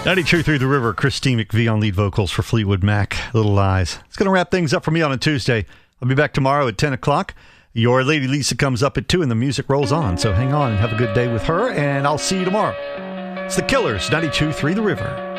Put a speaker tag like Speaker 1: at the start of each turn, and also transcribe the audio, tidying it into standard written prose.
Speaker 1: 92 Through the River, Christine McVie on lead vocals for Fleetwood Mac, Little Lies. It's going to wrap things up for me on a Tuesday. I'll be back tomorrow at 10 o'clock. Your Lady Lisa comes up at 2 and the music rolls on. So hang on and have a good day with her, and I'll see you tomorrow. It's the Killers, 92 Through the River.